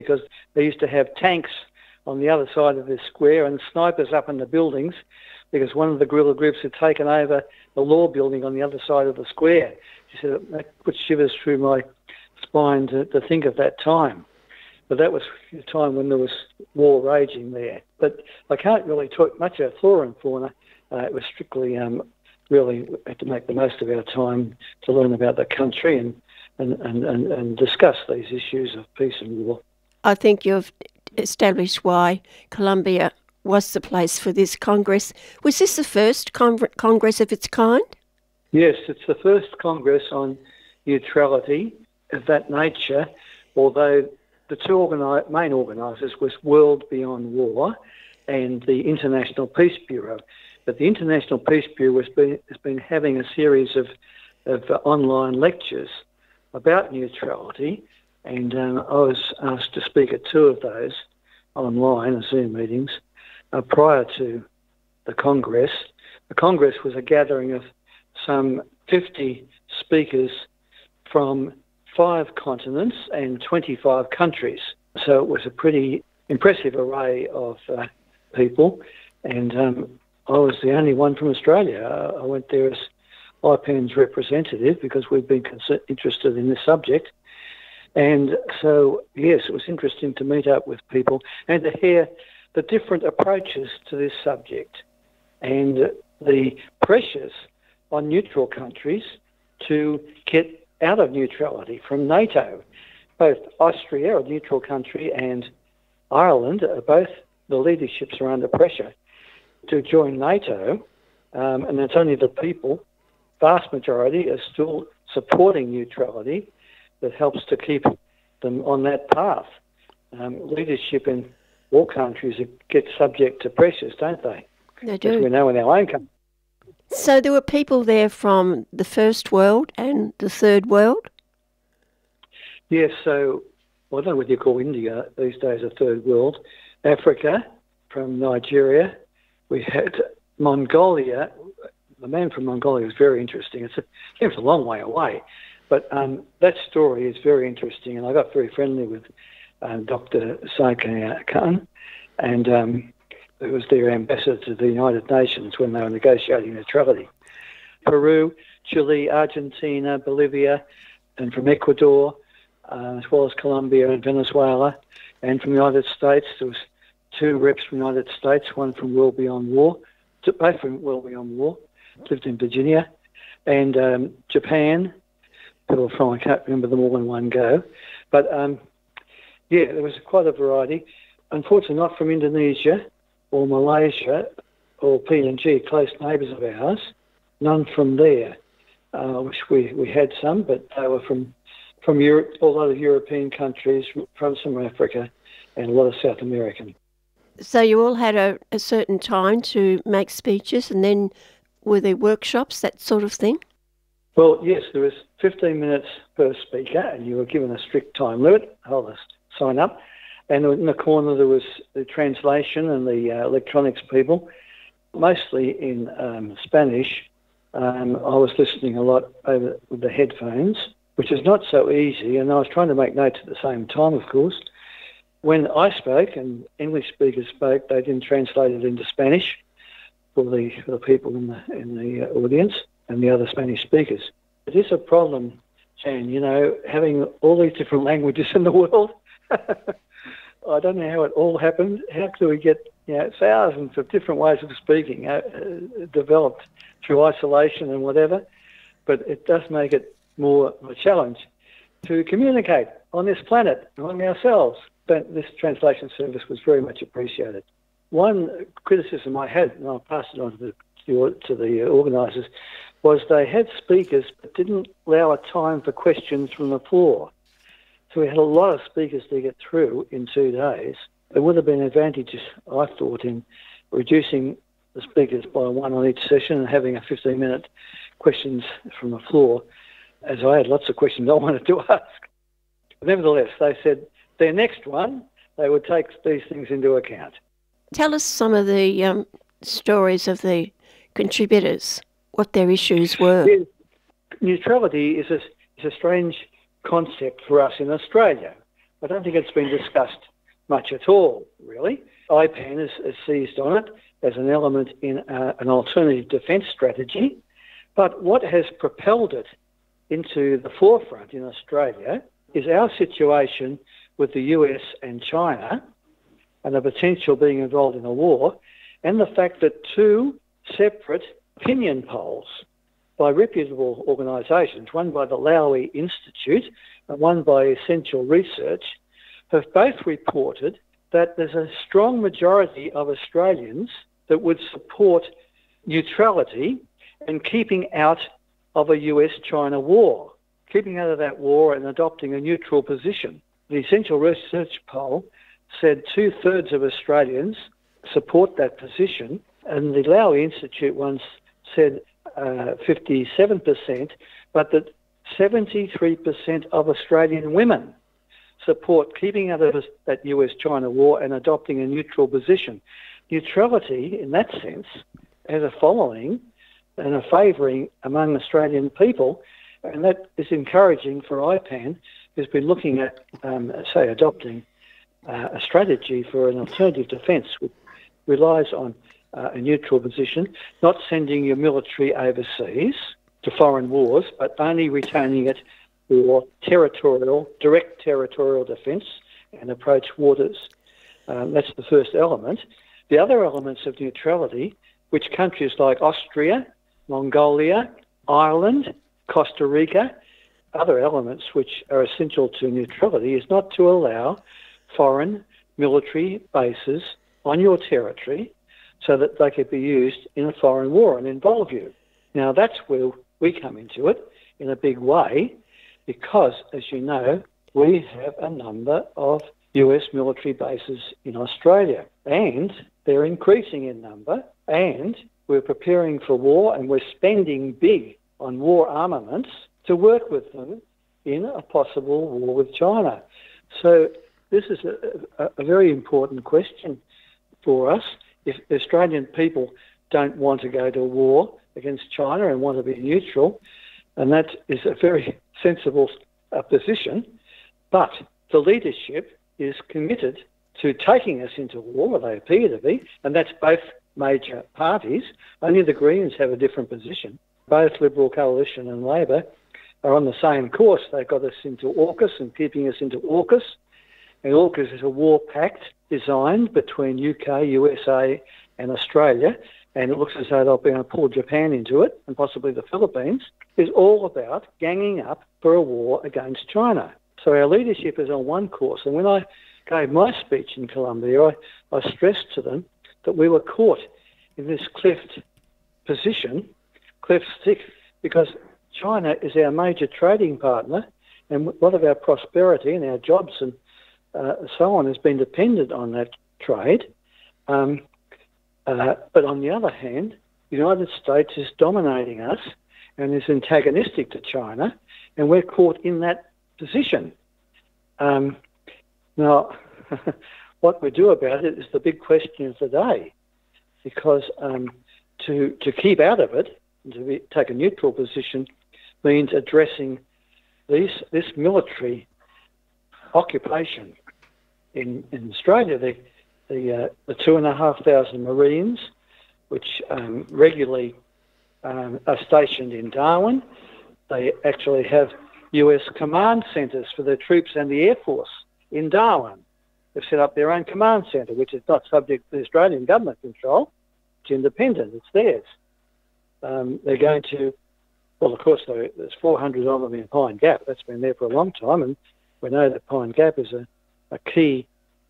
because they used to have tanks on the other side of this square and snipers up in the buildings because one of the guerrilla groups had taken over the law building on the other side of the square. She said that put shivers through my spine to think of that time. But that was a time when there was war raging there. But I can't really talk much about flora and fauna. It was strictly, really, we had to make the most of our time to learn about the country and discuss these issues of peace and war. I think you've established why Columbia was the place for this Congress. Was this the first Congress of its kind? Yes, it's the first Congress on neutrality of that nature, although the two main organisers was World Beyond War and the International Peace Bureau. But the International Peace Bureau has been having a series of online lectures about neutrality, and I was asked to speak at two of those online, Zoom meetings, prior to the Congress. The Congress was a gathering of some 50 speakers from 5 continents and 25 countries. So it was a pretty impressive array of people, and I was the only one from Australia. I went there as IPAN's representative because we've been interested in this subject. And so, yes, it was interesting to meet up with people and to hear the different approaches to this subject and the pressures on neutral countries to get out of neutrality from NATO. Both Austria, a neutral country, and Ireland, both the leaderships are under pressure to join NATO, and it's only the people, vast majority, are still supporting neutrality that helps to keep them on that path. Leadership in all countries get subject to pressures, don't they? They do. As we know in our own country. So there were people there from the First World and the Third World? Yes, so I don't know whether you call India these days a Third World. Africa, from Nigeria. We had Mongolia. The man from Mongolia was very interesting. It's a long way away. But that story is very interesting, and I got very friendly with Dr. Saikane Khan, and who was their ambassador to the United Nations when they were negotiating neutrality. Peru, Chile, Argentina, Bolivia, and from Ecuador, as well as Colombia and Venezuela, and from the United States. There was 2 reps from the United States, one from World Beyond War, both from World Beyond War, lived in Virginia, and Japan. People from, I can't remember them all in one go. But, yeah, there was quite a variety. Unfortunately, not from Indonesia or Malaysia or PNG, close neighbours of ours. None from there. I wish we had some, but they were from Europe, a lot of European countries, from some Africa, and a lot of South American. So you all had a certain time to make speeches, and then were there workshops, that sort of thing? Well, yes, there was 15 minutes per speaker, and you were given a strict time limit. I'll just sign up. And in the corner there was the translation and the electronics people, mostly in Spanish. I was listening a lot over with the headphones, which is not so easy, and I was trying to make notes at the same time, of course. When I spoke and English speakers spoke, they didn't translate it into Spanish for the people in the audience and the other Spanish speakers. It is a problem, Jan, having all these different languages in the world. I don't know how it all happened. How could we get thousands of different ways of speaking developed through isolation and whatever? But it does make it more of a challenge to communicate on this planet, among ourselves. But this translation service was very much appreciated. One criticism I had, and I'll pass it on to the organisers, was they had speakers but didn't allow a time for questions from the floor. So we had a lot of speakers to get through in 2 days. There would have been advantages, I thought, in reducing the speakers by 1 on each session and having a 15-minute questions from the floor, as I had lots of questions I wanted to ask. But nevertheless, they said their next one, they would take these things into account. Tell us some of the stories of the contributors, what their issues were. Yeah. Neutrality is a strange concept for us in Australia. I don't think it's been discussed much at all, really. IPAN has seized on it as an element in an alternative defence strategy. But what has propelled it into the forefront in Australia is our situation with the US and China and the potential being involved in a war, and the fact that two separate opinion polls by reputable organisations, one by the Lowy Institute and one by Essential Research, have both reported that there's a strong majority of Australians that would support neutrality and keeping out of a US-China war, keeping out of that war and adopting a neutral position. The Essential Research poll said 2/3 of Australians support that position, and the Lowy Institute once said 57%, but that 73% of Australian women support keeping out of that US-China war and adopting a neutral position. Neutrality, in that sense, has a following and a favouring among Australian people, and that is encouraging for IPAN, who's been looking at, adopting a strategy for an alternative defence which relies on a neutral position, not sending your military overseas to foreign wars, but only retaining it for direct territorial defence and approach waters. That's the first element. The other elements of neutrality, which countries like Austria, Mongolia, Ireland, Costa Rica, other elements which are essential to neutrality, is not to allow foreign military bases on your territory so that they could be used in a foreign war and involve you. Now, that's where we come into it in a big way because, as you know, we have a number of US military bases in Australia, and they're increasing in number, and we're preparing for war, and we're spending big on war armaments to work with them in a possible war with China. So this is a very important question for us. If Australian people don't want to go to war against China and want to be neutral, and that is a very sensible position, but the leadership is committed to taking us into war, or they appear to be, and that's both major parties. Only the Greens have a different position. Both Liberal Coalition and Labor are on the same course. They've got us into AUKUS and keeping us into AUKUS. And AUKUS is a war pact designed between UK, USA and Australia, and it looks as though they'll be able to pull Japan into it and possibly the Philippines. It's all about ganging up for a war against China. So our leadership is on one course. And when I gave my speech in Colombia, I stressed to them that we were caught in this cleft stick, because China is our major trading partner, and a lot of our prosperity and our jobs and so on has been dependent on that trade. But on the other hand, the United States is dominating us and is antagonistic to China, and we're caught in that position. Now, what we do about it is the big question of the day, because to keep out of it and to take a neutral position means addressing this military occupation. In Australia, the 2,500 Marines, which regularly are stationed in Darwin, they actually have US command centres for their troops and the Air Force in Darwin. They've set up their own command centre, which is not subject to the Australian government control. It's independent. It's theirs. They're going to, well, of course, there's 400 of them in Pine Gap. That's been there for a long time, and we know that Pine Gap is a key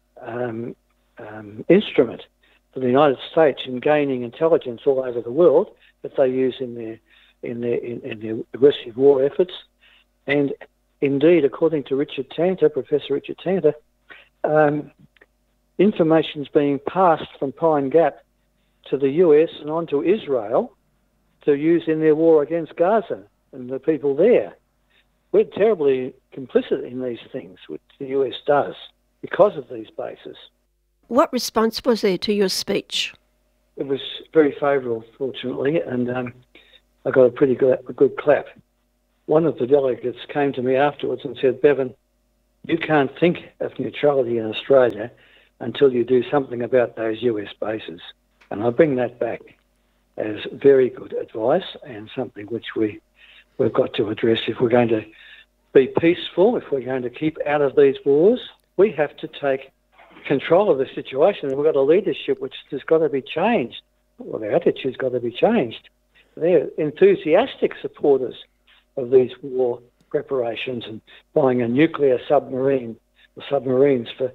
instrument for the United States in gaining intelligence all over the world that they use in their aggressive war efforts. And indeed, according to Professor Richard Tanter, information's being passed from Pine Gap to the US and on to Israel to use in their war against Gaza and the people there. We're terribly complicit in these things, which the US does, because of these bases. What response was there to your speech? It was very favourable, fortunately, and I got a good clap. One of the delegates came to me afterwards and said, "Bevan, You can't think of neutrality in Australia until you do something about those US bases. And I bring that back as very good advice and something which we've got to address. If we're going to be peaceful, if we're going to keep out of these wars, we have to take control of the situation. And we've got a leadership which has got to be changed. Well, their attitude's got to be changed. They're enthusiastic supporters of these war preparations and buying a nuclear submarine or submarines for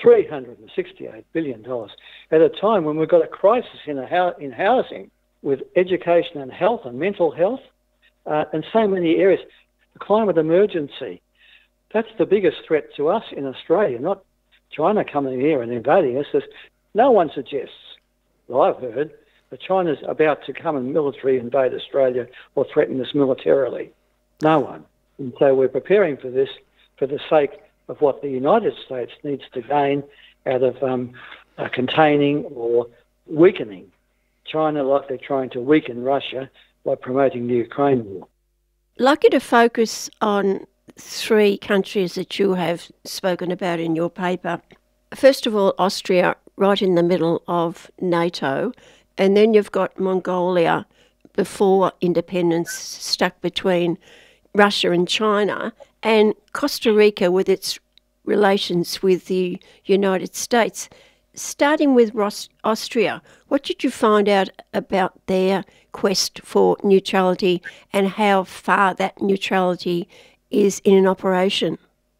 $368 billion at a time when we've got a crisis in housing with education and health and mental health and so many areas. The climate emergency, that's the biggest threat to us in Australia, not China coming here and invading us. No one suggests, well, I've heard, that China's about to come and military invade Australia or threaten us militarily. No one. And so we're preparing for this for the sake of what the United States needs to gain out of containing or weakening China, like they're trying to weaken Russia by promoting the Ukraine war. I'd like you to focus on 3 countries that you have spoken about in your paper. First of all, Austria, right in the middle of NATO, and then you've got Mongolia before independence, stuck between Russia and China, and Costa Rica with its relations with the United States. Starting with Austria, what did you find out about their quest for neutrality and how far that neutrality is in an operation?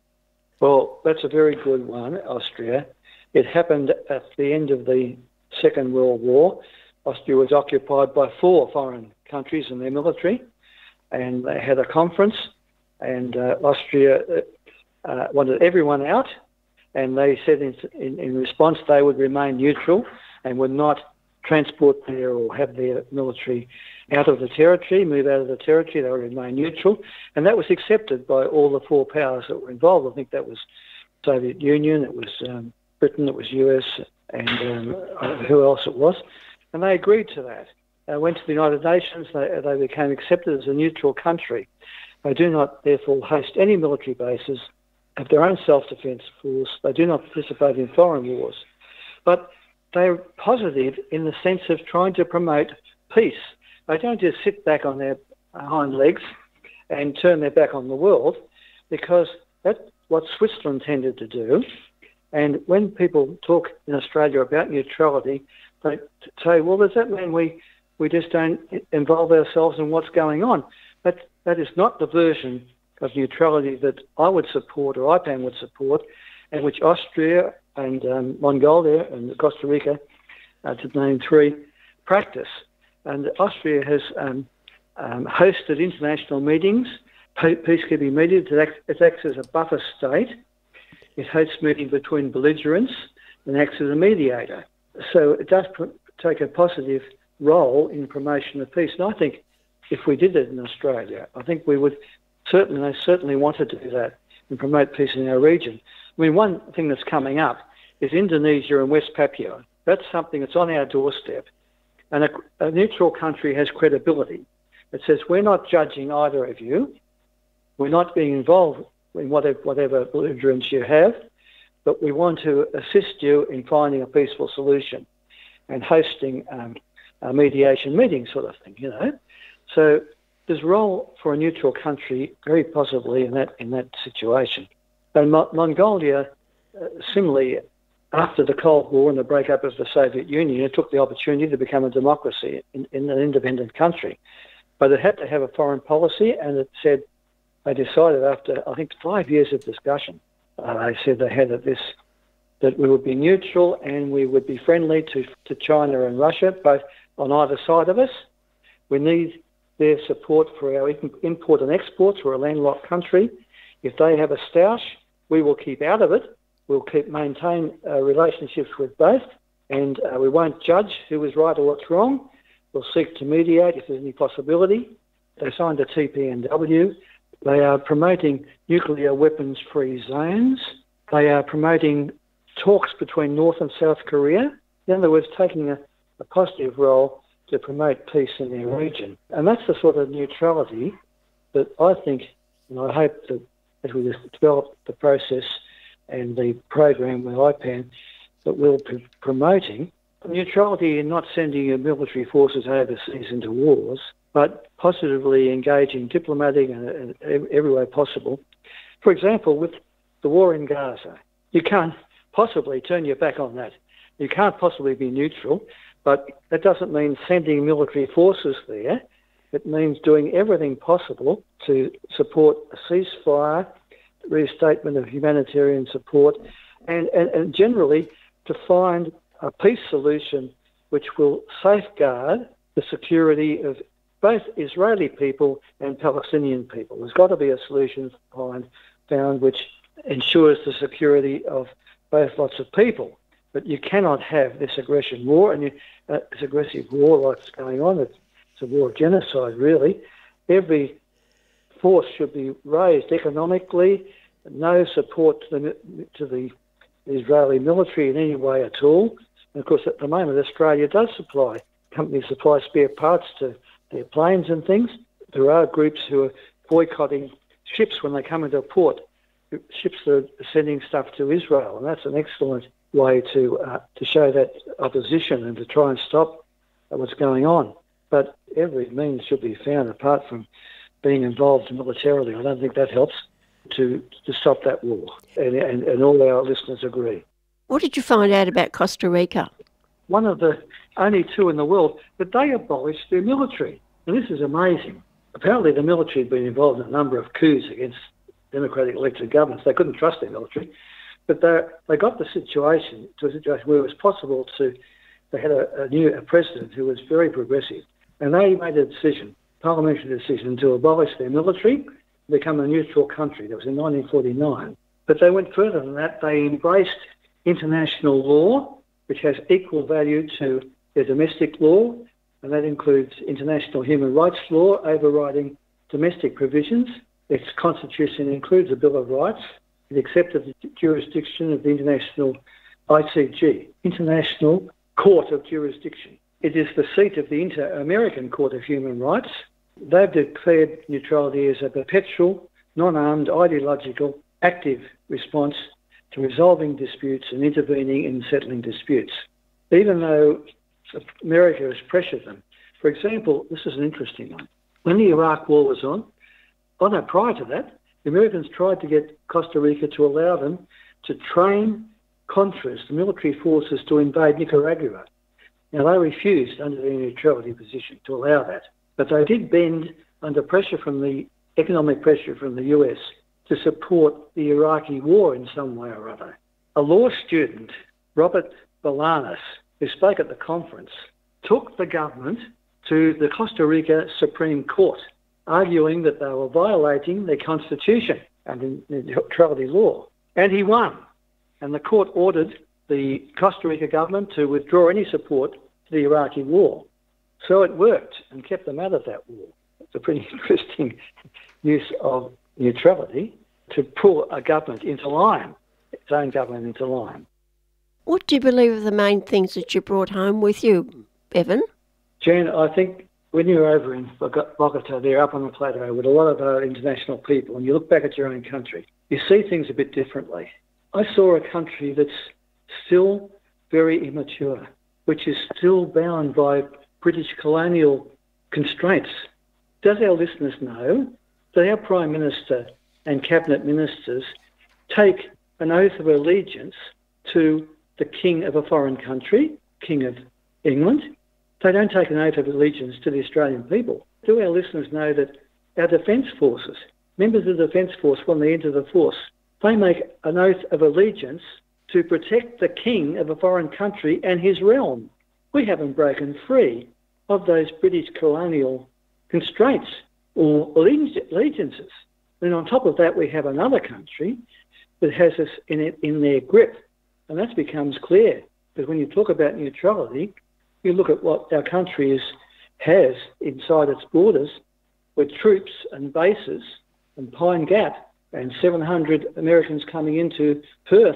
Well, that's a very good one, Austria. It happened at the end of the Second World War. Austria was occupied by 4 foreign countries and their military, and they had a conference, and Austria wanted everyone out, and they said in response they would remain neutral and would not transport their or have their military out of the territory, move out of the territory. They would remain neutral, and that was accepted by all the 4 powers that were involved. I think that was Soviet Union, it was Britain, it was US, and who else it was, and they agreed to that. They went to the United Nations, they became accepted as a neutral country. They do not, therefore, host any military bases, have their own self-defence force, they do not participate in foreign wars. But they're positive in the sense of trying to promote peace. They don't just sit back on their hind legs and turn their back on the world, because that's what Switzerland tended to do. And when people talk in Australia about neutrality, they say, well, does that mean we just don't involve ourselves in what's going on? That is not the version of neutrality that I would support or IPAN would support, and which Austria and Mongolia and Costa Rica, to name 3, practice. And Austria has hosted international meetings, peacekeeping meetings. It acts as a buffer state. It hosts meetings between belligerents and acts as a mediator. So it does take a positive role in promotion of peace. And I think if we did it in Australia, I think we would certainly want to do that and promote peace in our region. I mean, one thing that's coming up is Indonesia and West Papua. That's something that's on our doorstep. And a neutral country has credibility. It says, we're not judging either of you. We're not being involved in whatever belligerence you have, but we want to assist you in finding a peaceful solution and hosting a mediation meeting sort of thing, So there's a role for a neutral country very possibly in that situation. And Mongolia, similarly, after the Cold War and the breakup of the Soviet Union, it took the opportunity to become a democracy in an independent country. But it had to have a foreign policy, and it said, they decided after, I think, 5 years of discussion, they said they had that we would be neutral and we would be friendly to China and Russia, both on either side of us. We need their support for our import and exports. We're a landlocked country. If they have a stoush, we will keep out of it. We'll maintain relationships with both, and we won't judge who is right or what's wrong. We'll seek to mediate if there's any possibility. They signed a TPNW. They are promoting nuclear weapons-free zones. They are promoting talks between North and South Korea. In other words, taking a positive role to promote peace in their region. And that's the sort of neutrality that I think, and I hope that as we develop the process and the program with IPAN that we'll be promoting, neutrality in not sending your military forces overseas into wars, but positively engaging diplomatic and every way possible. For example, with the war in Gaza, you can't possibly turn your back on that. You can't possibly be neutral, but that doesn't mean sending military forces there. It means doing everything possible to support a ceasefire, restatement of humanitarian support, and generally to find a peace solution which will safeguard the security of both Israeli people and Palestinian people. There's got to be a solution found which ensures the security of both lots of people. But you cannot have this aggressive war like that's going on. It's a war of genocide, really. Every force should be raised economically. No support to the Israeli military in any way at all. And of course, at the moment, Australia does supply. Companies supply spare parts to their planes and things. There are groups who are boycotting ships when they come into a port. Ships that are sending stuff to Israel, and that's an excellent way to show that opposition and to try and stop what's going on. But every means should be found, apart from being involved militarily. I don't think that helps to stop that war, and all our listeners agree. What did you find out about Costa Rica? One of the only two in the world, but they abolished their military. And this is amazing. Apparently the military had been involved in a number of coups against democratic elected governments. They couldn't trust their military. But they got the situation to a situation where it was possible they had a president who was very progressive, and they made a decision, parliamentary decision, to abolish their military, become a neutral country. That was in 1949. But they went further than that. They embraced international law, which has equal value to their domestic law, and that includes international human rights law overriding domestic provisions. Its constitution includes a Bill of Rights. It accepted the jurisdiction of the international ICJ, International Court of Jurisdiction. It is the seat of the Inter-American Court of Human Rights. They've declared neutrality as a perpetual, non-armed, ideological, active response to resolving disputes and intervening in settling disputes, even though America has pressured them. For example, this is an interesting one. When the Iraq War was on, prior to that, the Americans tried to get Costa Rica to allow them to train Contras, the military forces, to invade Nicaragua. Now, they refused under their neutrality position to allow that. But they did bend under economic pressure from the US to support the Iraqi war in some way or other. A law student, Robert Bolanos, who spoke at the conference, took the government to the Costa Rica Supreme Court, arguing that they were violating their constitution and the neutrality law. And he won. And the court ordered the Costa Rica government to withdraw any support to the Iraqi war. So it worked and kept them out of that war. It's a pretty interesting use of neutrality to pull a government into line, its own government into line. What do you believe are the main things that you brought home with you, Bevan? Jan, I think when you're over in Bogota, there up on the plateau with a lot of our international people, and you look back at your own country, you see things a bit differently. I saw a country that's still very immature, which is still bound by British colonial constraints. Does our listeners know that our Prime Minister and Cabinet Ministers take an oath of allegiance to the King of a foreign country, King of England? They don't take an oath of allegiance to the Australian people. Do our listeners know that our Defence Forces, members of the Defence Force, when they enter the force, they make an oath of allegiance to protect the King of a foreign country and his realm? We haven't broken free of those British colonial constraints or allegiances. And on top of that, we have another country that has us in their grip. And that becomes clear, because when you talk about neutrality, you look at what our country has inside its borders, with troops and bases and Pine Gap and 700 Americans coming into Perth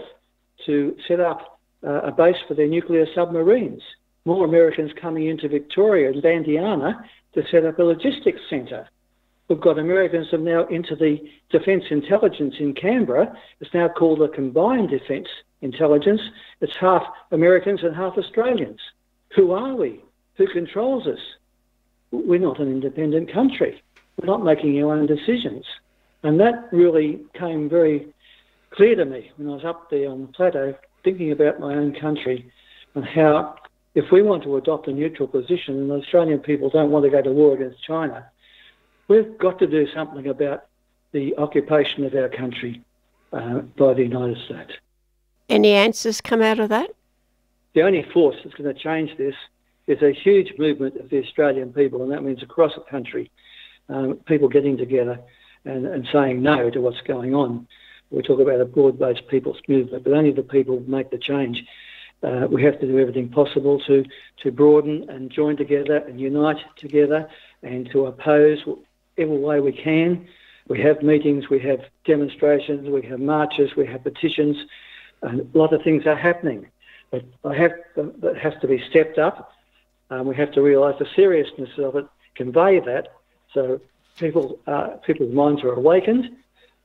to set up a base for their nuclear submarines. More Americans coming into Victoria and Bandiana to set up a logistics centre. We've got Americans who are now into the Defence Intelligence in Canberra. It's now called a Combined Defence Intelligence. It's half Americans and half Australians. Who are we? Who controls us? We're not an independent country. We're not making our own decisions. And that really came very clear to me when I was up there on the plateau thinking about my own country and how if we want to adopt a neutral position and the Australian people don't want to go to war against China, we've got to do something about the occupation of our country by the United States. Any answers come out of that? The only force that's going to change this is a huge movement of the Australian people, and that means across the country, people getting together and saying no to what's going on. We talk about a broad-based people's movement, but only the people make the change. We have to do everything possible to broaden and join together and unite together and to oppose every way we can. We have meetings, we have demonstrations, we have marches, we have petitions, and a lot of things are happening. But that has to be stepped up. We have to realise the seriousness of it, convey that, so people's minds are awakened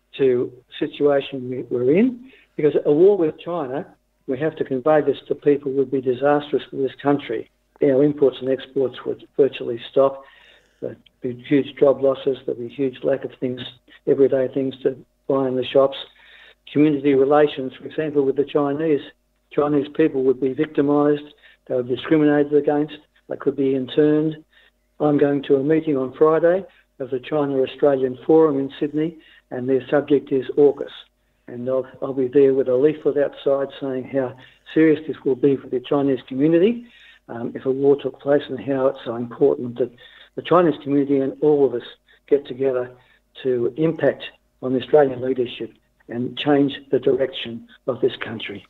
to the situation we're in, because a war with China, we have to convey this to people, would be disastrous for this country. Our imports and exports would virtually stop. There'd be huge job losses. There'd be huge lack of things, everyday things to buy in the shops. Community relations, for example, with the Chinese people would be victimised. They would be discriminated against. They could be interned. I'm going to a meeting on Friday of the China-Australian Forum in Sydney, and their subject is AUKUS. And I'll be there with a leaflet outside saying how serious this will be for the Chinese community if a war took place, and how it's so important that the Chinese community and all of us get together to impact on the Australian leadership and change the direction of this country.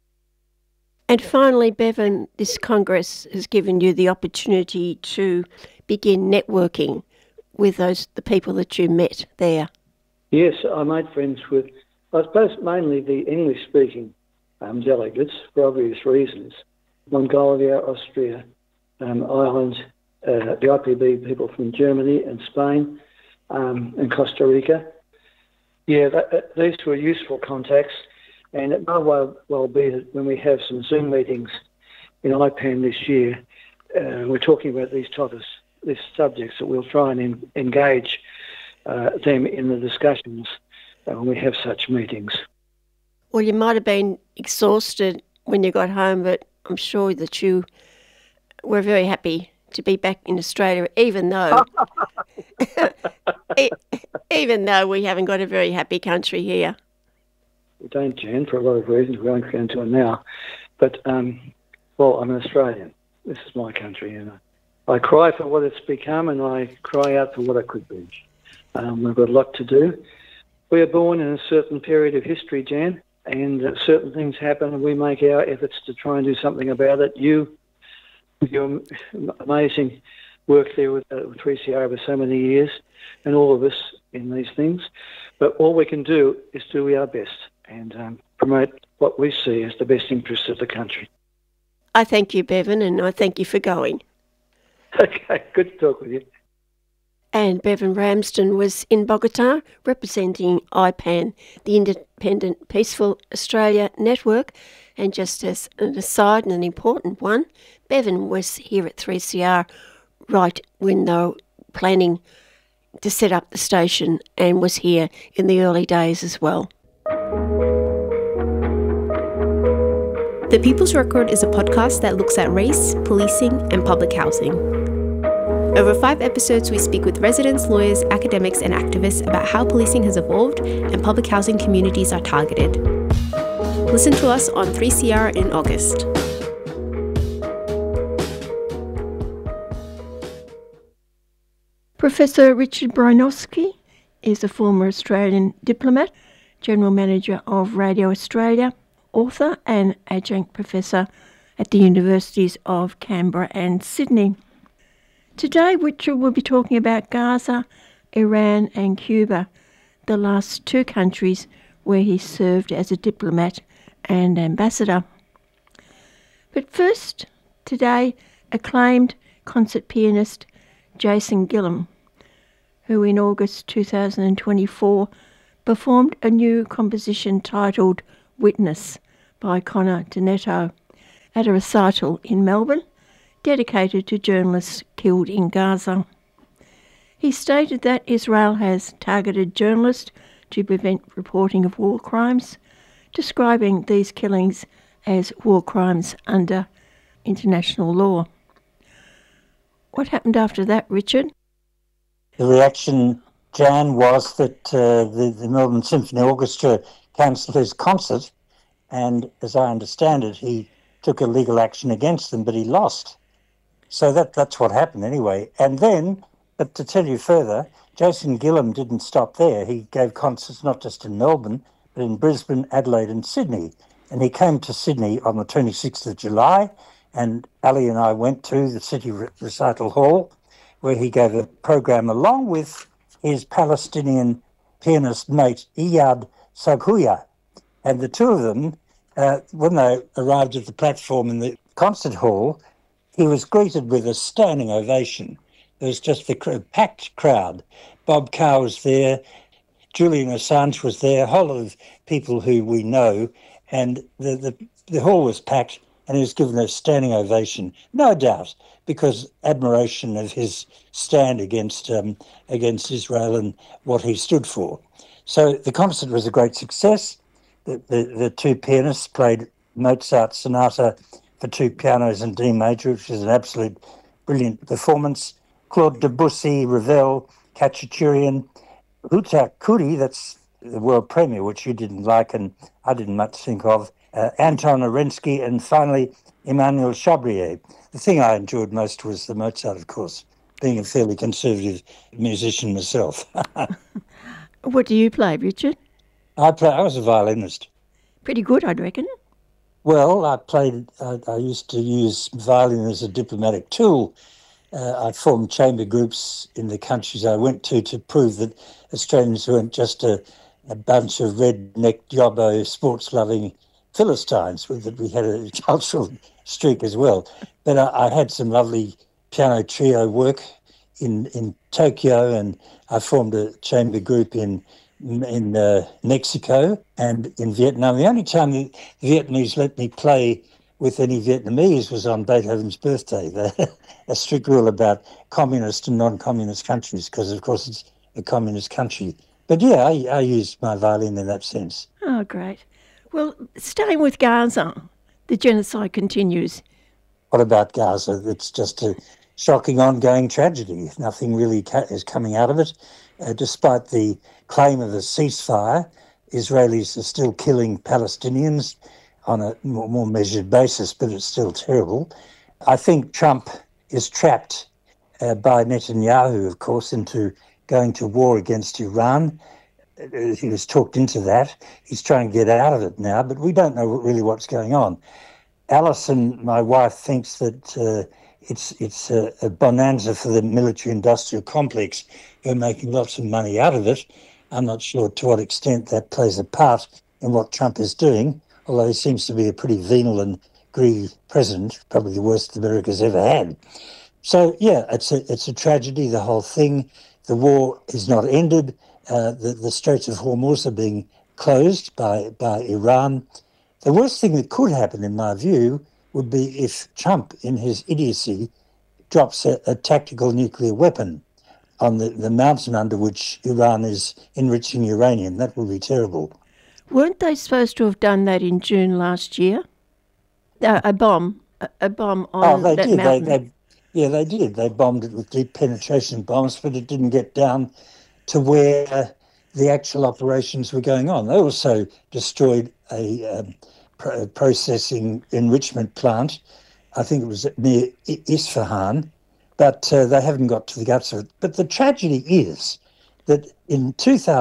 And finally, Bevan, this Congress has given you the opportunity to begin networking with the people that you met there. Yes, I made friends with, I suppose, mainly the English-speaking delegates for obvious reasons. Mongolia, Austria, Ireland, the IPB people from Germany and Spain and Costa Rica. Yeah, these were useful contacts, and it may well be that when we have some Zoom meetings in IPAN this year, we're talking about these subjects, that we'll try and engage them in the discussions when we have such meetings. Well, you might have been exhausted when you got home, but I'm sure that you were very happy to be back in Australia, even though we haven't got a very happy country here. We don't, Jan, for a lot of reasons. We won't go into it now. But, well, I'm an Australian. This is my country, and I cry for what it's become, and I cry out for what it could be. We've got a lot to do. We are born in a certain period of history, Jan, and certain things happen, and we make our efforts to try and do something about it. You, with your amazing work there with 3CR over so many years, and all of us in these things. But all we can do is do our best and promote what we see as the best interests of the country. I thank you, Bevan, and I thank you for going. Okay, good to talk with you. And Bevan Ramsden was in Bogota representing IPAN, the Independent Peaceful Australia Network. And just as an aside, and an important one, Bevan was here at 3CR right when they were planning to set up the station, and was here in the early days as well. The People's Record is a podcast that looks at race, policing, and public housing. Over 5 episodes, we speak with residents, lawyers, academics, and activists about how policing has evolved and public housing communities are targeted. Listen to us on 3CR in August. Professor Richard Brynjolfsky is a former Australian diplomat, General Manager of Radio Australia, author and adjunct professor at the Universities of Canberra and Sydney. Today, Richard will be talking about Gaza, Iran and Cuba, the last 2 countries where he served as a diplomat and ambassador. But first, today, acclaimed concert pianist Jason Gillam, who in August 2024 performed a new composition titled Witness by Connor Donetto at a recital in Melbourne dedicated to journalists killed in Gaza. He stated that Israel has targeted journalists to prevent reporting of war crimes, describing these killings as war crimes under international law. What happened after that, Richard? The reaction, Jan, was that the Melbourne Symphony Orchestra cancelled his concert, and as I understand it, he took a legal action against them, but he lost. So that's what happened anyway. And then, but to tell you further, Jason Gillam didn't stop there. He gave concerts not just in Melbourne, but in Brisbane, Adelaide and Sydney. And he came to Sydney on the 26th of July, and Ali and I went to the City Recital Hall, where he gave a program along with his Palestinian pianist mate, Iyad Saghuya. And the two of them, when they arrived at the platform in the concert hall, he was greeted with a standing ovation. There was just a packed crowd. Bob Carr was there, Julian Assange was there, a whole lot of people who we know, and the hall was packed, and he was given a standing ovation, no doubt, because admiration of his stand against Israel and what he stood for. So the concert was a great success. The two pianists played Mozart's Sonata for two pianos in D major, which is an absolute brilliant performance. Claude Debussy, Ravel, Khachaturian, Uta Kuri, that's the world premiere, which you didn't like and I didn't much think of, Anton Arensky, and finally Emmanuel Chabrier. The thing I enjoyed most was the Mozart, of course, being a fairly conservative musician myself. What do you play, Richard? I was a violinist. Pretty good, I'd reckon. Well, I used to use violin as a diplomatic tool. I formed chamber groups in the countries I went to prove that Australians weren't just a bunch of redneck, yobbo, sports-loving Philistines, that we had a cultural streak as well. But I had some lovely piano trio work in Tokyo, and I formed a chamber group in Mexico and in Vietnam. The only time the Vietnamese let me play with any Vietnamese was on Beethoven's birthday. A strict rule about communist and non-communist countries, because of course it's a communist country. But yeah, I used my violin in that sense. Oh, great. Well, staying with Gaza, the genocide continues. What about Gaza? It's just a shocking ongoing tragedy. Nothing really is coming out of it. Despite the claim of a ceasefire, Israelis are still killing Palestinians on a more measured basis, but it's still terrible. I think Trump is trapped by Netanyahu, of course, into going to war against Iran. He was talked into that. He's trying to get out of it now, but we don't know really what's going on. Alison, my wife, thinks that it's a bonanza for the military-industrial complex. They're making lots of money out of it. I'm not sure to what extent that plays a part in what Trump is doing, although he seems to be a pretty venal and greedy president, probably the worst America's ever had. So, yeah, it's a tragedy, the whole thing. The war is not ended. The Straits of Hormuz are being closed by Iran. The worst thing that could happen, in my view, would be if Trump, in his idiocy, drops a tactical nuclear weapon on the mountain under which Iran is enriching uranium. That would be terrible. Weren't they supposed to have done that in June last year? A bomb on they that did. mountain. They did. They bombed it with deep penetration bombs, but it didn't get down to where the actual operations were going on. They also destroyed a processing enrichment plant. I think it was near Isfahan, but they haven't got to the guts of it. But the tragedy is that in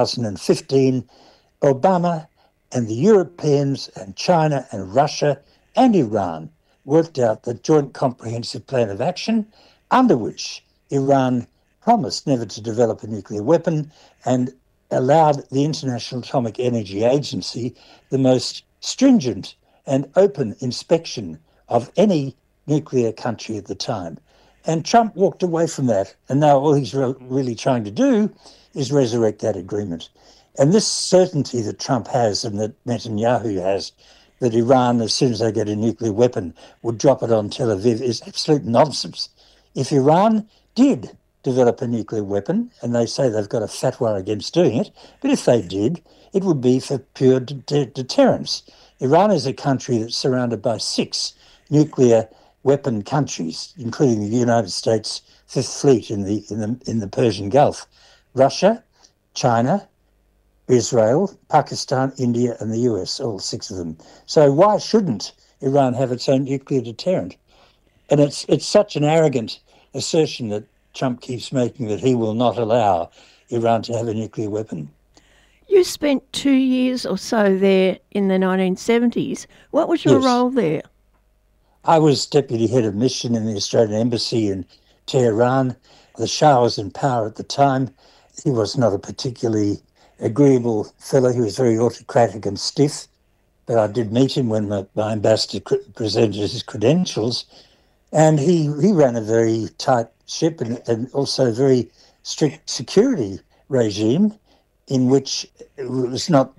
2015, Obama and the Europeans and China and Russia and Iran worked out the Joint Comprehensive Plan of Action, under which Iran promised never to develop a nuclear weapon and allowed the International Atomic Energy Agency the most stringent and open inspection of any nuclear country at the time. And Trump walked away from that. And now all he's really trying to do is resurrect that agreement. And this certainty that Trump has and that Netanyahu has, that Iran, as soon as they get a nuclear weapon, would drop it on Tel Aviv is absolute nonsense. If Iran did develop a nuclear weapon, and they say they've got a fatwa against doing it, but if they did, it would be for pure deterrence. Iran is a country that's surrounded by 6 nuclear weapon countries, including the United States Fifth Fleet in the Persian Gulf, Russia, China, Israel, Pakistan, India, and the US, all 6 of them. So why shouldn't Iran have its own nuclear deterrent? And it's such an arrogant assertion that Trump keeps making, that he will not allow Iran to have a nuclear weapon. You spent 2 years or so there in the 1970s. What was your role there? I was deputy head of mission in the Australian Embassy in Tehran. The Shah was in power at the time. He was not a particularly agreeable fellow. He was very autocratic and stiff. But I did meet him when my ambassador presented his credentials. And he ran a very tight ship and also a very strict security regime in which it was no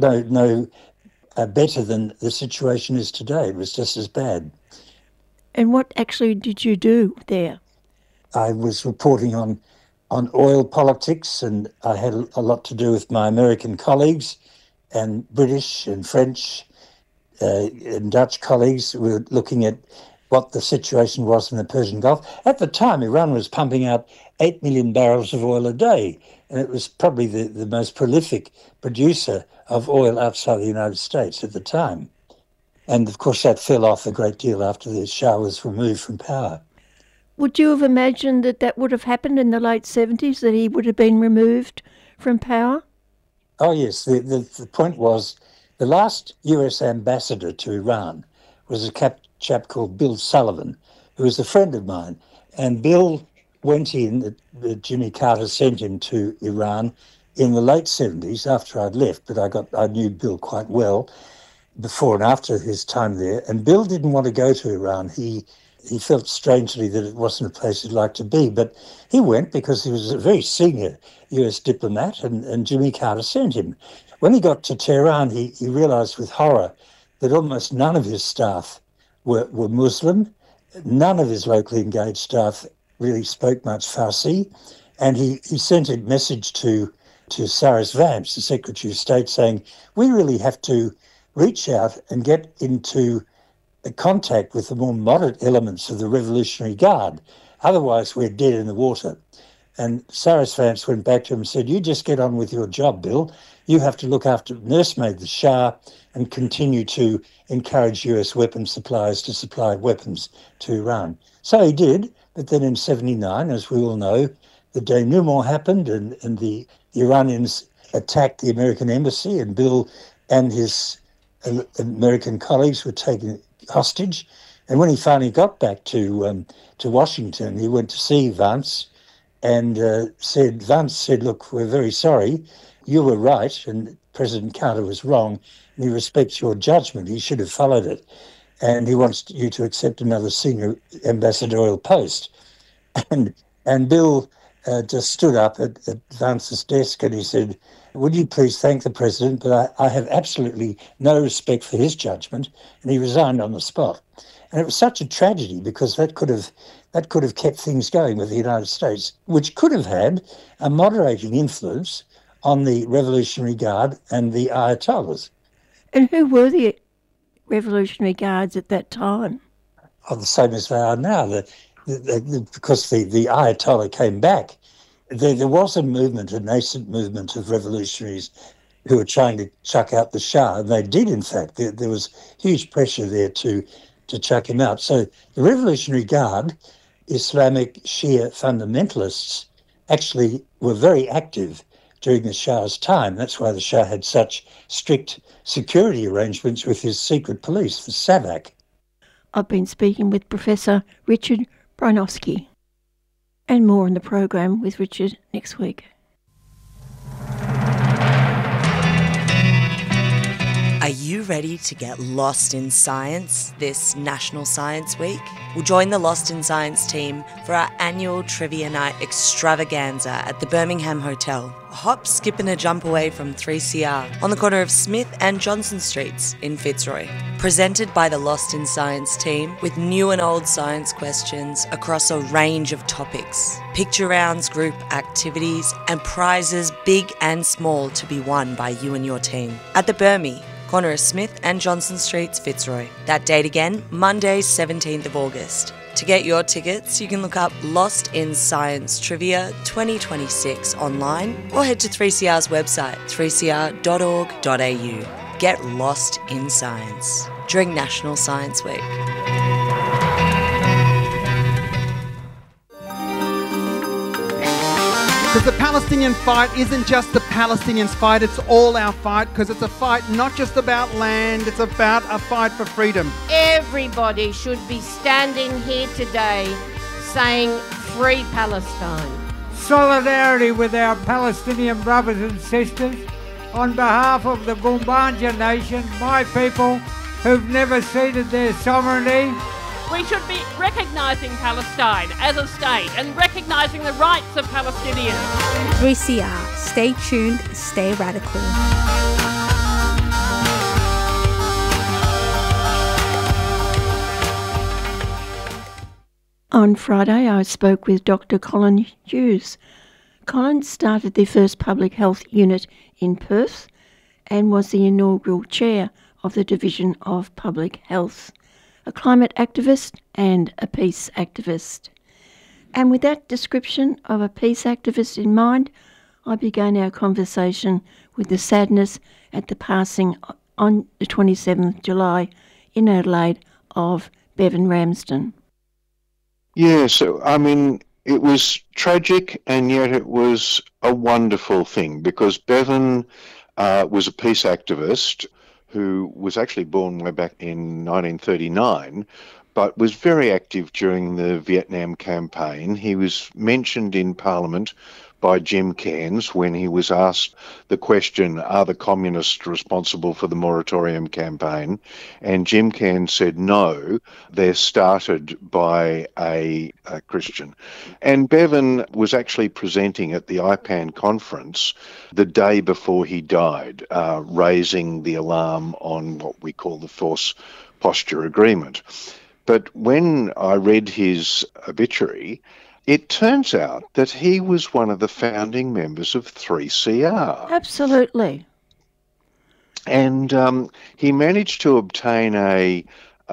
better than the situation is today. It was just as bad. And what actually did you do there? I was reporting on oil politics, and I had a lot to do with my American colleagues and British and French and Dutch colleagues. We were looking at what the situation was in the Persian Gulf. At the time, Iran was pumping out 8 million barrels of oil a day, and it was probably the most prolific producer of oil outside the United States at the time. And, of course, that fell off a great deal after the Shah was removed from power. Would you have imagined that would have happened in the late 70s, that he would have been removed from power? Oh, yes. The point was the last US ambassador to Iran was a chap called Bill Sullivan, who was a friend of mine. And Bill went in, Jimmy Carter sent him to Iran in the late 70s after I'd left, but I knew Bill quite well before and after his time there. And Bill didn't want to go to Iran. He felt strangely that it wasn't a place he'd like to be, but he went because he was a very senior US diplomat, and Jimmy Carter sent him. When he got to Tehran, he realised with horror that almost none of his staff were Muslim. None of his locally engaged staff really spoke much Farsi, and he sent a message to Cyrus Vance, the Secretary of State, saying, we really have to reach out and get into contact with the more moderate elements of the Revolutionary Guard. Otherwise, we're dead in the water. And Cyrus Vance went back to him and said, you just get on with your job, Bill. You have to look after, nursemaid the Shah and continue to encourage US weapon suppliers to supply weapons to Iran. So he did, but then in 79, as we all know, the denouement happened and the Iranians attacked the American embassy, and Bill and his American colleagues were taken hostage. And when he finally got back to Washington, he went to see Vance and Vance said, look, we're very sorry. You were right, and President Carter was wrong, and he respects your judgment. He should have followed it. And he wants you to accept another senior ambassadorial post. And Bill just stood up at Vance's desk and he said, would you please thank the president, but I have absolutely no respect for his judgment. And he resigned on the spot. And it was such a tragedy because that could have kept things going with the United States, which could have had a moderating influence on the Revolutionary Guard and the Ayatollahs. And who were the Revolutionary Guards at that time? Oh, the same as they are now. Because the Ayatollah came back, there was a nascent movement of revolutionaries who were trying to chuck out the Shah, and they did, in fact. There was huge pressure there to chuck him out. So the Revolutionary Guard, Islamic Shia fundamentalists, actually were very active during the Shah's time. That's why the Shah had such strict security arrangements with his secret police, the SAVAK. I've been speaking with Professor Richard Bryniowski. And more on the program with Richard next week. A you ready to get lost in science this National Science Week? We'll join the Lost in Science team for our annual Trivia Night extravaganza at the Birmingham Hotel, a hop, skip and a jump away from 3CR on the corner of Smith and Johnson Streets in Fitzroy. Presented by the Lost in Science team with new and old science questions across a range of topics, picture rounds, group activities and prizes big and small to be won by you and your team. At the Birmi, corner of Smith and Johnson Streets, Fitzroy. That date again, Monday, 17th of August. To get your tickets, you can look up Lost in Science Trivia 2026 online or head to 3CR's website, 3cr.org.au. Get lost in science during National Science Week. Because the Palestinian fight isn't just the Palestinians' fight, it's all our fight, because it's a fight not just about land, it's about a fight for freedom. Everybody should be standing here today saying, Free Palestine. Solidarity with our Palestinian brothers and sisters on behalf of the Gumbaynggirr Nation, my people who've never ceded their sovereignty. We should be recognising Palestine as a state and recognising the rights of Palestinians. 3CR. Stay tuned, stay radical. On Friday, I spoke with Dr. Colin Hughes. Colin started the first public health unit in Perth and was the inaugural chair of the Division of Public Health, a climate activist and a peace activist. And with that description of a peace activist in mind, I began our conversation with the sadness at the passing on the 27th July in Adelaide of Bevan Ramsden. Yes, I mean, it was tragic and yet it was a wonderful thing because Bevan was a peace activist who was actually born way back in 1939, but was very active during the Vietnam campaign. He was mentioned in Parliament by Jim Cairns when he was asked the question, are the communists responsible for the moratorium campaign? And Jim Cairns said, no, they're started by a Christian. And Bevan was actually presenting at the IPAN conference the day before he died, raising the alarm on what we call the Force Posture Agreement. But when I read his obituary, it turns out that he was one of the founding members of 3CR. Absolutely. And he managed to obtain an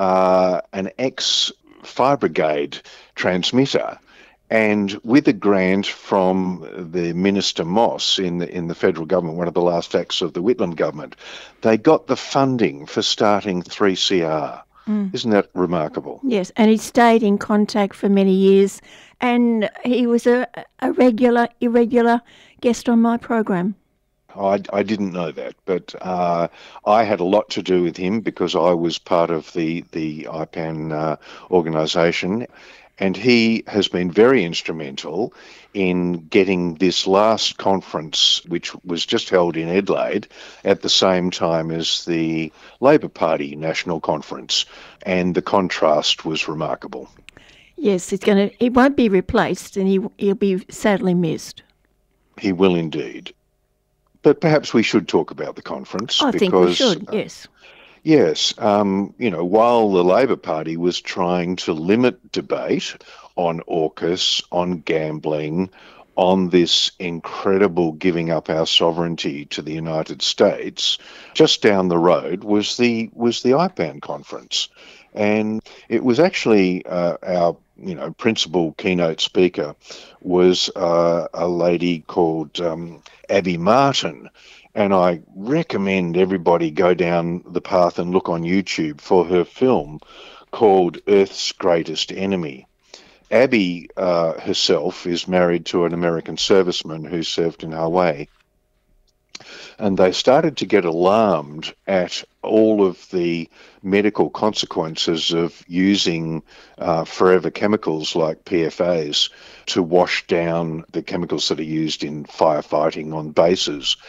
ex-fire brigade transmitter, and with a grant from the Minister Moss in the federal government, one of the last acts of the Whitlam government, they got the funding for starting 3CR. Isn't that remarkable? Yes, and he stayed in contact for many years, and he was a regular, irregular guest on my program. I didn't know that, but I had a lot to do with him because I was part of the IPAN organisation, and he has been very instrumental in getting this last conference, which was just held in Adelaide, at the same time as the Labor Party National Conference, and the contrast was remarkable. Yes, it won't be replaced, and he'll be sadly missed. He will indeed. But perhaps we should talk about the conference. I think we should, yes. Yes, while the Labor Party was trying to limit debate on AUKUS, on gambling, on this incredible giving up our sovereignty to the United States, just down the road was the IPAN conference. And it was actually our principal keynote speaker was a lady called Abby Martin. And I recommend everybody go down the path and look on YouTube for her film called Earth's Greatest Enemy. Abby herself is married to an American serviceman who served in Hawaii. And they started to get alarmed at all of the medical consequences of using forever chemicals like PFAS to wash down the chemicals that are used in firefighting on bases.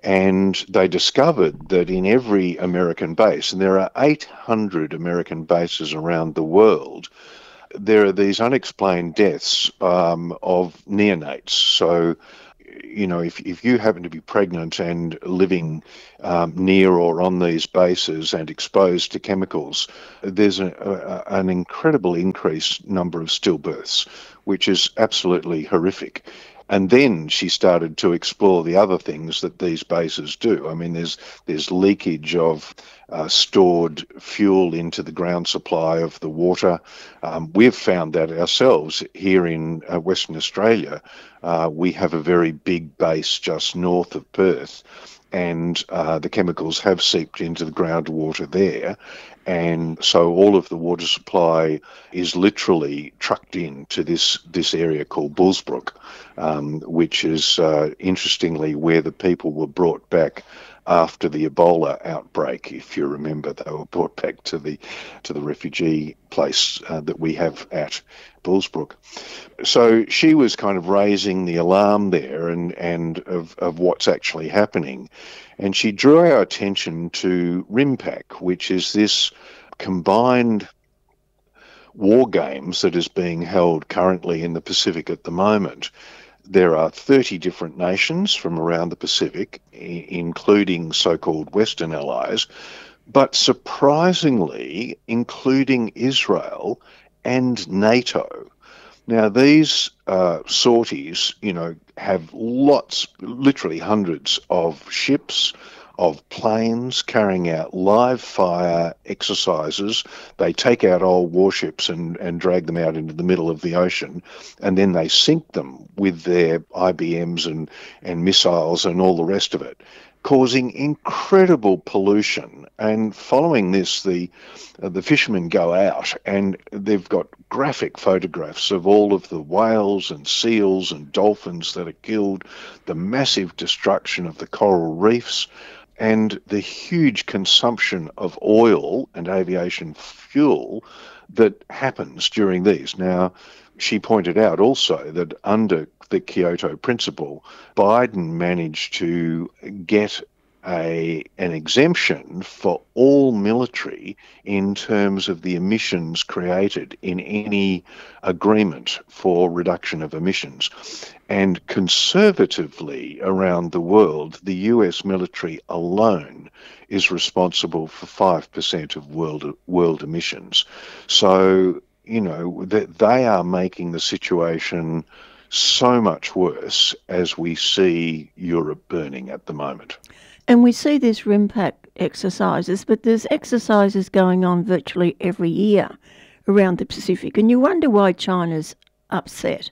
And they discovered that in every American base, and there are 800 American bases around the world, there are these unexplained deaths of neonates. So, you know, if you happen to be pregnant and living near or on these bases and exposed to chemicals, there's an incredible increased number of stillbirths, which is absolutely horrific. And then she started to explore the other things that these bases do. I mean, there's leakage of stored fuel into the ground supply of the water. We've found that ourselves here in Western Australia. We have a very big base just north of Perth, and the chemicals have seeped into the groundwater there. And so all of the water supply is literally trucked into this area called Bullsbrook, which is interestingly where the people were brought back after the Ebola outbreak. If you remember, they were brought back to the refugee place that we have at Bullsbrook. So she was kind of raising the alarm there and of what's actually happening. And she drew our attention to RIMPAC, which is this combined war games that is being held currently in the Pacific at the moment. There are 30 different nations from around the Pacific, including so-called Western allies, but surprisingly, including Israel and NATO. Now, these sorties, you know, have lots, literally hundreds of ships, of planes carrying out live fire exercises. They take out old warships and drag them out into the middle of the ocean, and then they sink them with their IBMs and missiles and all the rest of it, causing incredible pollution. And following this, the fishermen go out and they've got graphic photographs of all of the whales and seals and dolphins that are killed, the massive destruction of the coral reefs, and the huge consumption of oil and aviation fuel that happens during these. Now, she pointed out also that under the Kyoto Principle, Biden managed to get an exemption for all military in terms of the emissions created in any agreement for reduction of emissions. And conservatively around the world, the US military alone is responsible for 5% of world emissions. So, you know, they are making the situation so much worse as we see Europe burning at the moment. And we see these RIMPAC exercises, but there's exercises going on virtually every year around the Pacific, and you wonder why China's upset.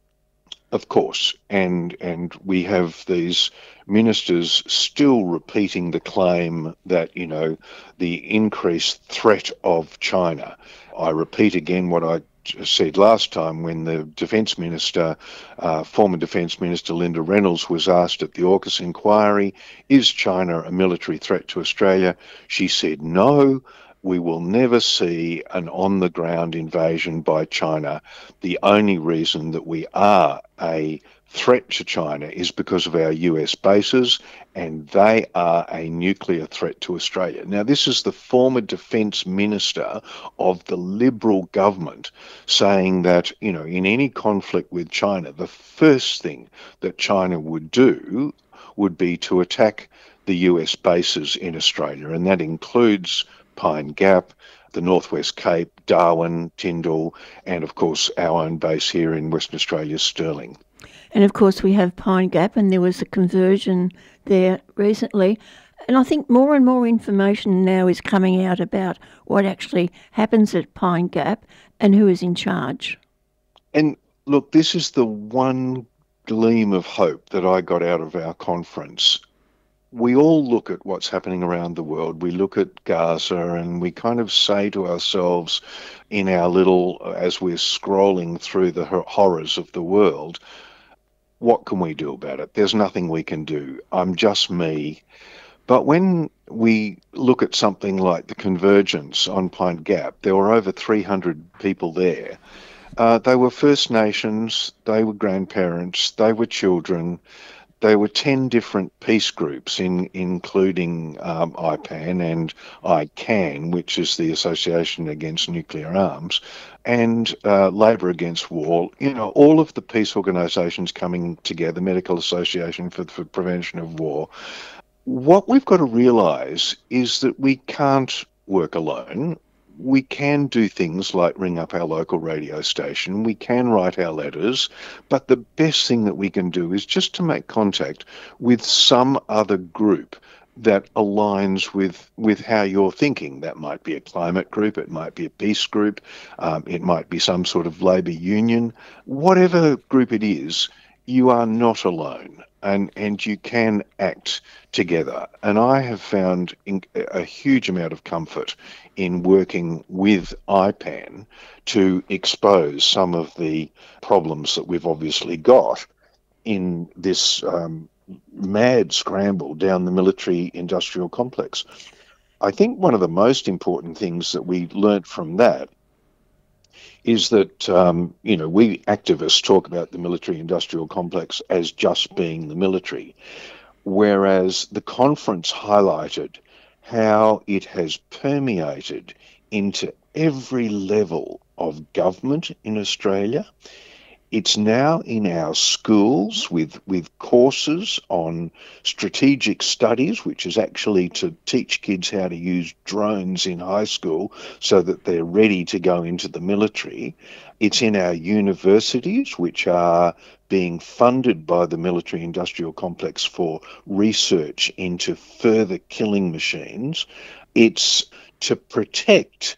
Of course, and we have these ministers still repeating the claim that, you know, the increased threat of China. I repeat again what I said last time when the Defence Minister, former Defence Minister Linda Reynolds, was asked at the AUKUS inquiry, is China a military threat to Australia? She said no. We will never see an on-the-ground invasion by China. The only reason that we are a threat to China is because of our US bases, and they are a nuclear threat to Australia. Now, this is the former Defence Minister of the Liberal government saying that, you know, in any conflict with China, the first thing that China would do would be to attack the US bases in Australia, and that includes Pine Gap, the Northwest Cape, Darwin, Tyndall, and of course our own base here in Western Australia, Stirling. And of course we have Pine Gap, and there was a conversion there recently. And I think more and more information now is coming out about what actually happens at Pine Gap and who is in charge. And look, this is the one gleam of hope that I got out of our conference. We all look at what's happening around the world. We look at Gaza and we kind of say to ourselves in our little, as we're scrolling through the horrors of the world, what can we do about it? There's nothing we can do. I'm just me. But when we look at something like the Convergence on Pine Gap, there were over 300 people there. They were First Nations, they were grandparents, they were children. there were 10 different peace groups, including IPAN and ICAN, which is the Association Against Nuclear Arms, and Labour Against War. You know, all of the peace organisations coming together, Medical Association for Prevention of War. What we've got to realise is that we can't work alone. We can do things like ring up our local radio station, we can write our letters, but the best thing that we can do is just to make contact with some other group that aligns with how you're thinking. That might be a climate group, it might be a peace group, it might be some sort of labour union. Whatever group it is, you are not alone, and you can act together. And I have found a huge amount of comfort in working with IPAN to expose some of the problems that we've obviously got in this mad scramble down the military-industrial complex. I think one of the most important things that we learnt from that is that, we activists talk about the military-industrial complex as just being the military, whereas the conference highlighted how it has permeated into every level of government in Australia. It's now in our schools with courses on strategic studies, which is actually to teach kids how to use drones in high school so that they're ready to go into the military. It's in our universities, which are being funded by the military-industrial complex for research into further killing machines. It's to protect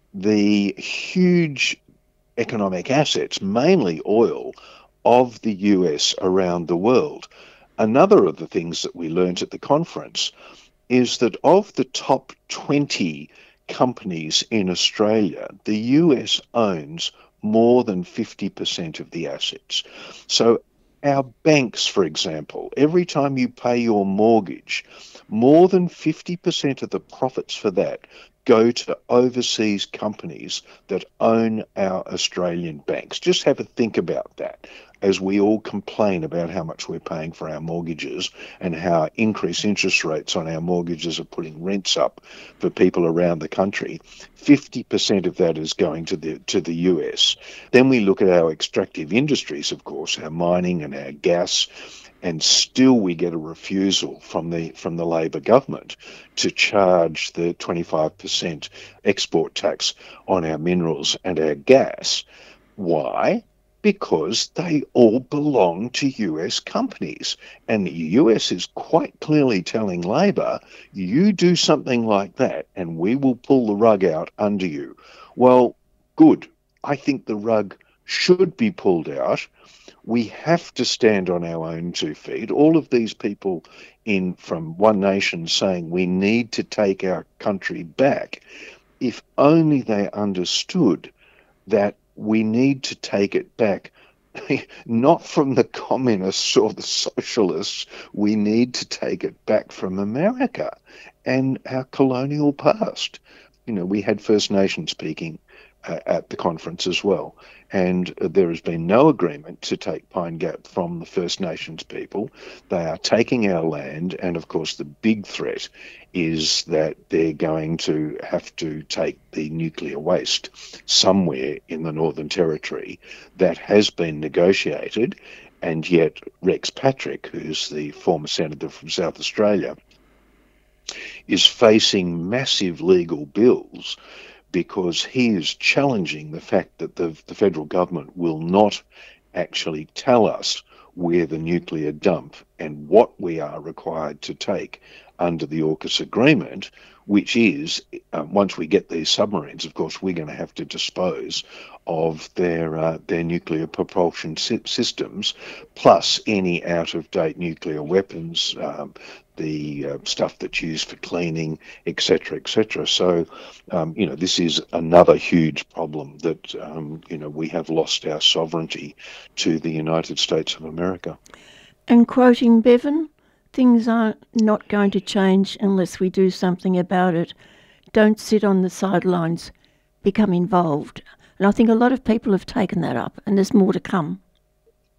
the huge economic assets, mainly oil, of the US around the world. Another of the things that we learned at the conference is that of the top 20 companies in Australia, the US owns more than 50% of the assets. So our banks, for example, every time you pay your mortgage, more than 50% of the profits for that go to overseas companies that own our Australian banks. Just have a think about that as we all complain about how much we're paying for our mortgages and how increased interest rates on our mortgages are putting rents up for people around the country. 50% of that is going to the US. Then we look at our extractive industries, of course, our mining and our gas, and still we get a refusal from the Labor government to charge the 25% export tax on our minerals and our gas. Why? Because they all belong to US companies. And the US is quite clearly telling Labor, you do something like that and we will pull the rug out under you. Well, good. I think the rug should be pulled out. We have to stand on our own 2 feet. All of these people from One Nation saying we need to take our country back, if only they understood that we need to take it back, not from the communists or the socialists, we need to take it back from America and our colonial past. You know, we had First Nations speaking at the conference as well. And there has been no agreement to take Pine Gap from the First Nations people. They are taking our land, and of course the big threat is that they're going to have to take the nuclear waste somewhere in the Northern Territory. That has been negotiated, and yet Rex Patrick, who's the former senator from South Australia, is facing massive legal bills because he is challenging the fact that the federal government will not actually tell us where the nuclear dump and what we are required to take under the AUKUS agreement, which is, once we get these submarines, of course, we're going to have to dispose of their nuclear propulsion systems, plus any out-of-date nuclear weapons, the stuff that's used for cleaning, etc., etc. So, this is another huge problem that, we have lost our sovereignty to the United States of America. And quoting Bevan, things are not going to change unless we do something about it. Don't sit on the sidelines, become involved. And I think a lot of people have taken that up, and there's more to come.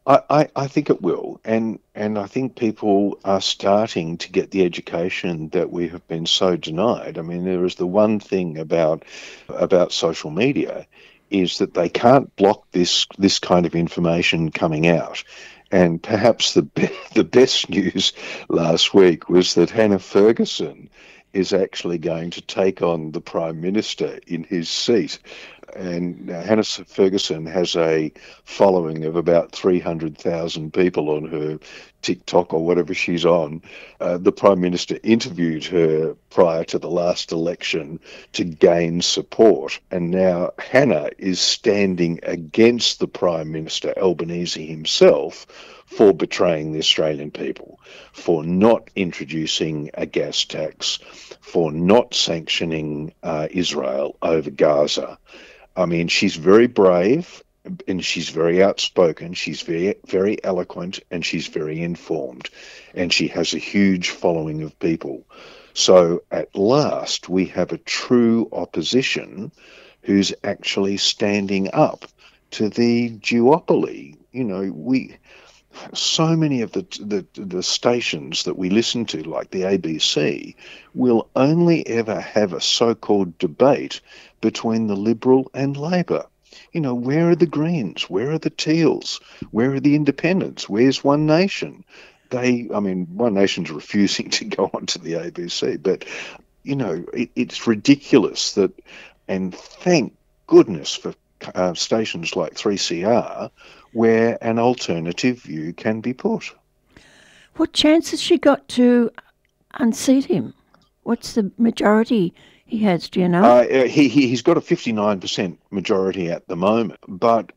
I think it will, and I think people are starting to get the education that we have been so denied. I mean, there is the one thing about social media is that they can't block this kind of information coming out. And perhaps the best news last week was that Hannah Ferguson is actually going to take on the Prime Minister in his seat. And Hannah Ferguson has a following of about 300,000 people on her TikTok or whatever she's on. The Prime Minister interviewed her prior to the last election to gain support. And now Hannah is standing against the Prime Minister, Albanese himself, for betraying the Australian people, for not introducing a gas tax, for not sanctioning Israel over Gaza. I mean, she's very brave and she's very outspoken. She's very, very eloquent and she's very informed. And she has a huge following of people. So at last, we have a true opposition who's actually standing up to the duopoly. You know, so many of the stations that we listen to, like the ABC, will only ever have a so-called debate between the Liberal and Labor. You know, where are the Greens? Where are the Teals? Where are the Independents? Where's One Nation? One Nation's refusing to go onto the ABC, but, you know, it's ridiculous that, and thank goodness for stations like 3CR, where an alternative view can be put. What chance has she got to unseat him? What's the majority he has, do you know? He's got a 59% majority at the moment, but,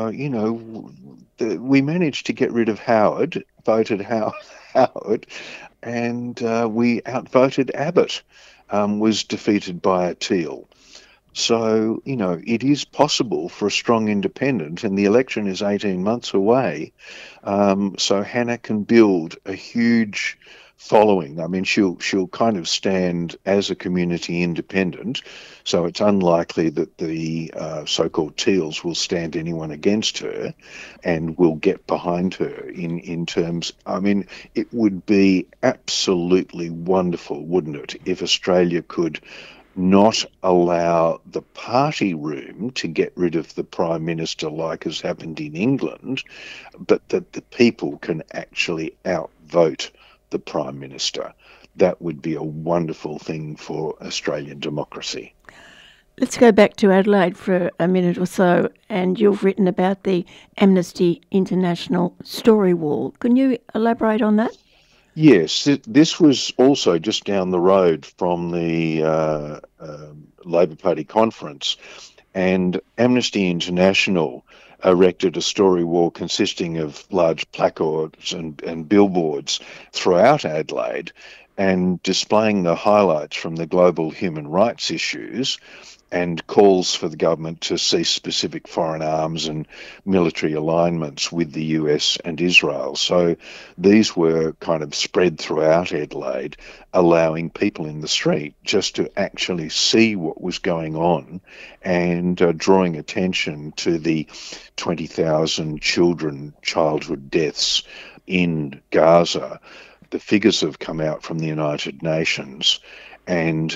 we managed to get rid of Howard, voted Howard, and we outvoted Abbott, was defeated by a Teal. So, you know, it is possible for a strong independent, and the election is 18 months away. So Hannah can build a huge following. I mean, she'll kind of stand as a community independent, so it's unlikely that the so-called Teals will stand anyone against her and will get behind her in terms. I mean, it would be absolutely wonderful, wouldn't it, if Australia could not allow the party room to get rid of the Prime Minister like has happened in England, but that the people can actually outvote the Prime Minister. That would be a wonderful thing for Australian democracy. Let's go back to Adelaide for a minute or so, and you've written about the Amnesty International story wall. Can you elaborate on that? Yes, this was also just down the road from the Labor Party conference, and Amnesty International erected a story wall consisting of large placards and billboards throughout Adelaide and displaying the highlights from the global human rights issues and calls for the government to cease specific foreign arms and military alignments with the US and Israel. So these were kind of spread throughout Adelaide, allowing people in the street just to actually see what was going on and drawing attention to the 20,000 childhood deaths in Gaza. The figures have come out from the United Nations, and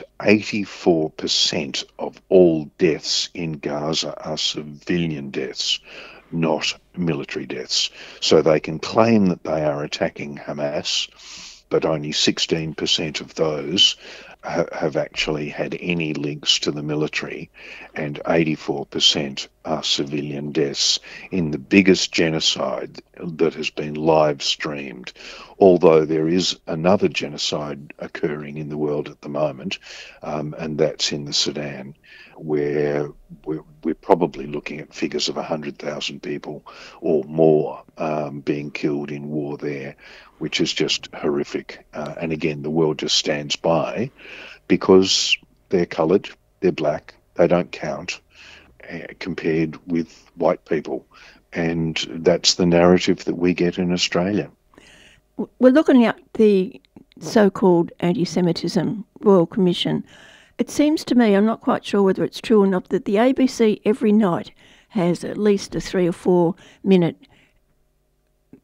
84% of all deaths in Gaza are civilian deaths, not military deaths. So they can claim that they are attacking Hamas, but only 16% of those have actually had any links to the military, and 84% are civilian deaths in the biggest genocide that has been live streamed. Although there is another genocide occurring in the world at the moment, and that's in the Sudan, where we're probably looking at figures of 100,000 people or more being killed in war there, which is just horrific. And again, the world just stands by because they're coloured, they're black, they don't count compared with white people. And that's the narrative that we get in Australia. We're looking at the so-called Anti-Semitism Royal Commission. It seems to me, I'm not quite sure whether it's true or not, that the ABC every night has at least a 3 or 4 minute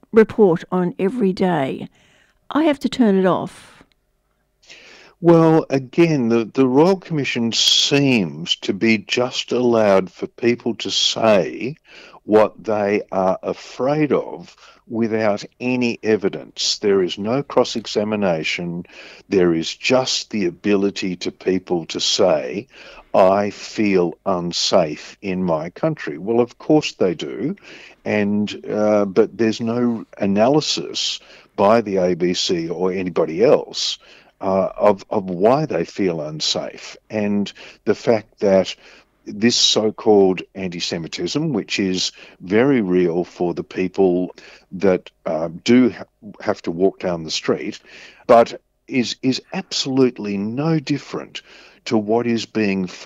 report on every day, I have to turn it off. Well, again, the Royal Commission seems to be just allowed for people to say what they are afraid of without any evidence. There is no cross-examination. There is just the ability to people to say, I feel unsafe in my country. Well, of course they do, but there's no analysis by the ABC or anybody else of why they feel unsafe. And the fact that this so-called anti-Semitism, which is very real for the people that do have to walk down the street, but is absolutely no different to what is being